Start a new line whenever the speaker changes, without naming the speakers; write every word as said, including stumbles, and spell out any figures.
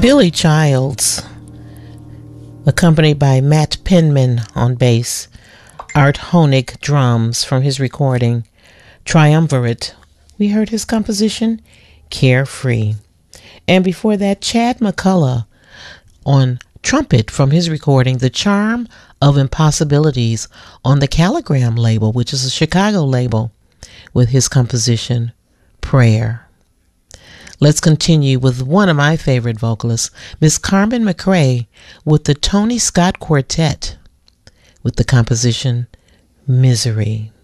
Billy Childs, accompanied by Matt Penman on bass, Art Honig drums from his recording Triumvirate. We heard his composition Carefree. And before that, Chad McCullough on trumpet from his recording The Charm of Impossibilities on the Caligram label, which is a Chicago label, with his composition Prayer. Let's continue with one of my favorite vocalists, Miss Carmen McRae, with the Tony Scott Quartet, with the composition Misery.